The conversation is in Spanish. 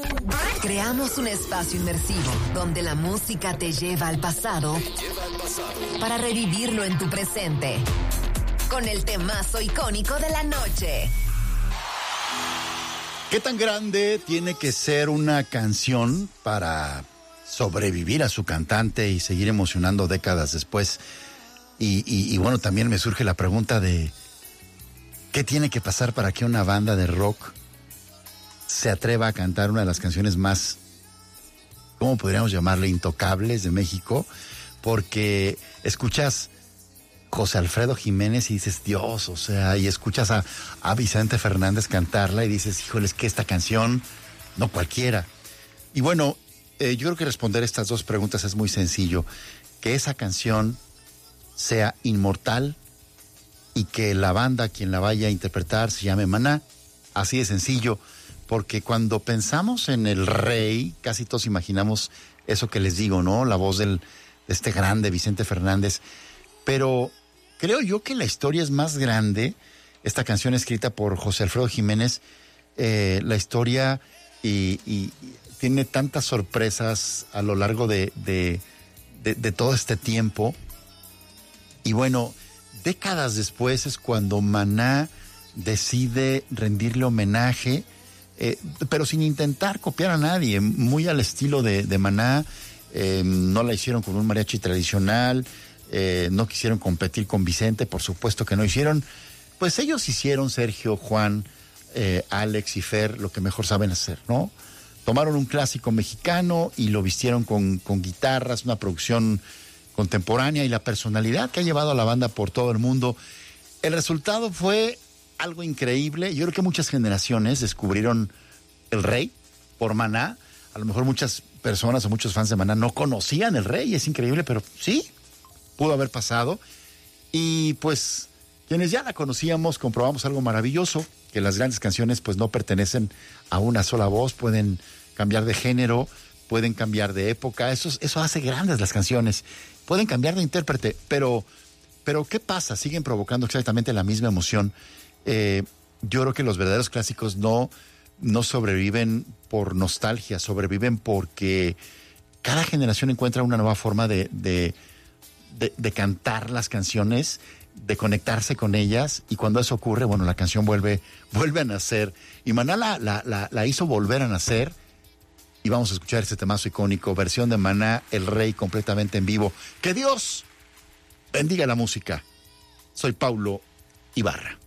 Creamos un espacio inmersivo donde la música te lleva al pasado para revivirlo en tu presente. Con el temazo icónico de la noche. ¿Qué tan grande tiene que ser una canción para sobrevivir a su cantante y seguir emocionando décadas después? Y bueno, también me surge la pregunta de ¿qué tiene que pasar para que una banda de rock se atreva a cantar una de las canciones más, ¿cómo podríamos llamarle?, intocables de México? Porque escuchas José Alfredo Jiménez y dices, Dios, o sea, y escuchas a Vicente Fernández cantarla y dices, híjole, es que esta canción, no cualquiera. Y bueno, yo creo que responder estas dos preguntas es muy sencillo. Que esa canción sea inmortal y que la banda, quien la vaya a interpretar, se llame Maná. Así de sencillo, porque cuando pensamos en el rey, casi todos imaginamos eso que les digo, ¿no? La voz de este grande Vicente Fernández. Pero creo yo que la historia es más grande. Esta canción escrita por José Alfredo Jiménez, la historia y tiene tantas sorpresas a lo largo de todo este tiempo. Y bueno, décadas después es cuando Maná decide rendirle homenaje, pero sin intentar copiar a nadie, muy al estilo de Maná. No la hicieron con un mariachi tradicional, no quisieron competir con Vicente, por supuesto que no hicieron. Pues ellos hicieron, Sergio, Juan, Alex y Fer, lo que mejor saben hacer, ¿no? Tomaron un clásico mexicano y lo vistieron con guitarras, una producción contemporánea y la personalidad que ha llevado a la banda por todo el mundo. El resultado fue algo increíble. Yo creo que muchas generaciones descubrieron El Rey por Maná. A lo mejor muchas personas o muchos fans de Maná no conocían El Rey, es increíble, pero sí, pudo haber pasado. Y pues quienes ya la conocíamos comprobamos algo maravilloso, que las grandes canciones pues no pertenecen a una sola voz, pueden cambiar de género, pueden cambiar de época, eso hace grandes las canciones, pueden cambiar de intérprete, pero ¿qué pasa? Siguen provocando exactamente la misma emoción. Yo creo que los verdaderos clásicos no sobreviven por nostalgia, sobreviven porque cada generación encuentra una nueva forma de cantar las canciones, de conectarse con ellas, y cuando eso ocurre, bueno, la canción vuelve a nacer. Y Maná la hizo volver a nacer, y vamos a escuchar este temazo icónico, versión de Maná, El Rey, completamente en vivo. ¡Que Dios bendiga la música! Soy Paulo Ibarra.